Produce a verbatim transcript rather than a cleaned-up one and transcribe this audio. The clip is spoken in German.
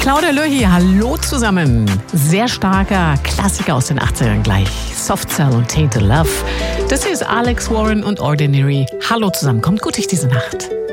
Claudia Löhr hier, hallo zusammen. Sehr starker Klassiker aus den achtzigern gleich. Soft Cell und Tainted Love. Das hier ist Alex Warren und Ordinary. Hallo zusammen, kommt gut durch diese Nacht.